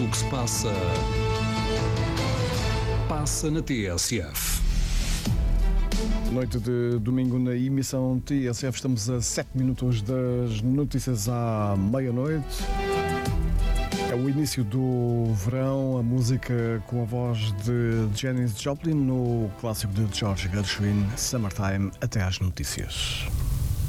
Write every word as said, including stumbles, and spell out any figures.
o que se passa, passa na T S F. Noite de domingo na emissão T S F, estamos a sete minutos das notícias à meia-noite. É o início do verão, a música com a voz de Janis Joplin no clássico de George Gershwin, Summertime, até às notícias.